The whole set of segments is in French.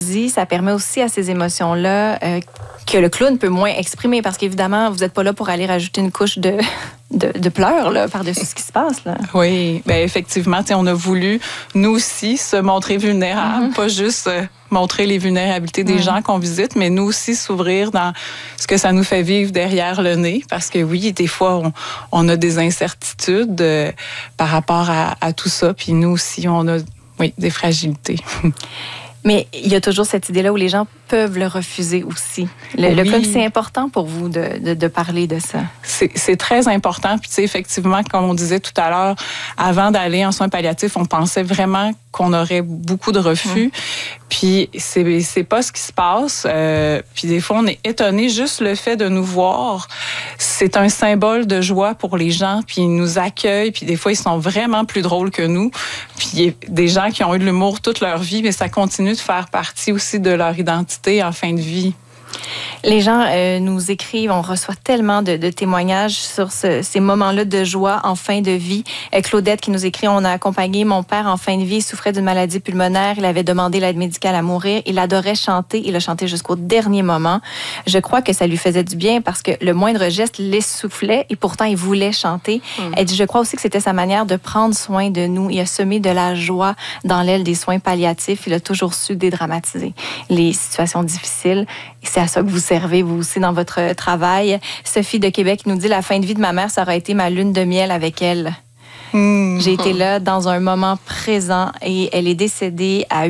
Ça permet aussi à ces émotions-là que le clown peut moins exprimer parce qu'évidemment, vous n'êtes pas là pour aller rajouter une couche de pleurs là, par-dessus ce qui se passe. Là. Oui, bien effectivement, on a voulu, nous aussi, se montrer vulnérables, pas juste montrer les vulnérabilités des gens qu'on visite, mais nous aussi s'ouvrir dans ce que ça nous fait vivre derrière le nez. Parce que oui, des fois, on a des incertitudes par rapport à tout ça. Puis nous aussi, on a des fragilités. Mais il y a toujours cette idée-là où les gens peuvent le refuser aussi. Le club, c'est important pour vous de parler de ça. C'est très important. Puis, tu sais, effectivement, comme on disait tout à l'heure, avant d'aller en soins palliatifs, on pensait vraiment qu'on aurait beaucoup de refus. Puis, c'est pas ce qui se passe. Puis, des fois, on est étonné. Juste le fait de nous voir, c'est un symbole de joie pour les gens. Puis, ils nous accueillent. Puis, des fois, ils sont vraiment plus drôles que nous. Puis, il y a des gens qui ont eu de l'humour toute leur vie, mais ça continue de faire partie aussi de leur identité en fin de vie. Les gens nous écrivent, on reçoit tellement de témoignages sur ces moments-là de joie en fin de vie. Claudette qui nous écrit, on a accompagné mon père en fin de vie, il souffrait d'une maladie pulmonaire, il avait demandé l'aide médicale à mourir, il adorait chanter, il a chanté jusqu'au dernier moment. Je crois que ça lui faisait du bien parce que le moindre geste l'essoufflait et pourtant il voulait chanter. Elle dit, je crois aussi que c'était sa manière de prendre soin de nous. Il a semé de la joie dans l'aile des soins palliatifs. Il a toujours su dédramatiser les situations difficiles. Et c'est à ça que vous servez, vous aussi, dans votre travail. Sophie de Québec nous dit, la fin de vie de ma mère, ça aurait été ma lune de miel avec elle. J'ai été là dans un moment présent et elle est décédée à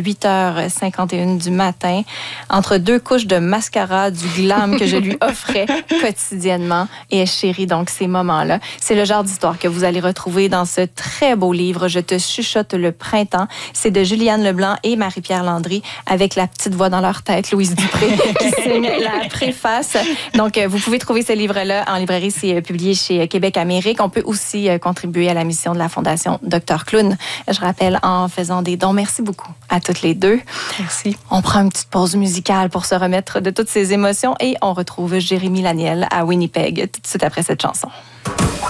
8h51 du matin entre deux couches de mascara, du glam que je lui offrais quotidiennement et elle chérit donc ces moments-là. C'est le genre d'histoire que vous allez retrouver dans ce très beau livre « Je te chuchote le printemps ». C'est de Juliane Leblanc et Marie-Pierre Landry avec la petite voix dans leur tête, Louise Dupré, qui signe la préface. Donc, vous pouvez trouver ce livre-là en librairie. C'est publié chez Québec Amérique. On peut aussi contribuer à la mission de la Fondation Dr Clown. Je rappelle en faisant des dons. Merci beaucoup à toutes les deux. Merci. On prend une petite pause musicale pour se remettre de toutes ces émotions et on retrouve Jérémy Laniel à Winnipeg tout de suite après cette chanson.